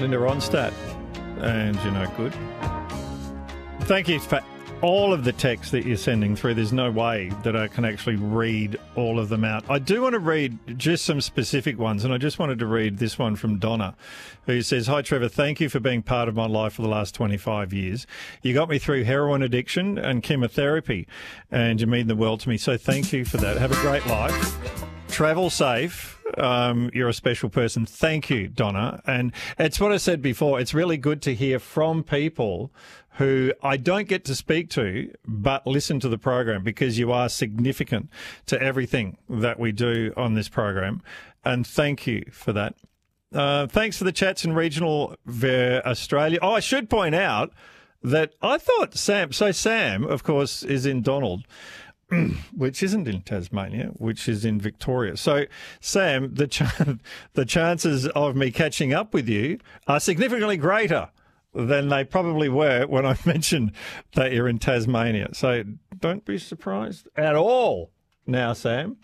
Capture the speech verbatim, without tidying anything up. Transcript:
Linda Ronstadt, and you're no good. Thank you for all of the texts that you're sending through. There's no way that I can actually read all of them out. I do want to read just some specific ones, and I just wanted to read this one from Donna, who says, "Hi, Trevor. Thank you for being part of my life for the last twenty-five years. You got me through heroin addiction and chemotherapy, and you mean the world to me. So thank you for that. Have a great life. Travel safe. Um, you're a special person." Thank you, Donna. And it's what I said before. It's really good to hear from people who I don't get to speak to, but listen to the program, because you are significant to everything that we do on this program. And thank you for that. Uh, thanks for the chats in regional Australia. Oh, I should point out that I thought Sam, so Sam, of course, is in Donald, which isn't in Tasmania, which is in Victoria. So, Sam, the ch- the chances of me catching up with you are significantly greater than they probably were when I mentioned that you're in Tasmania. So don't be surprised at all now, Sam.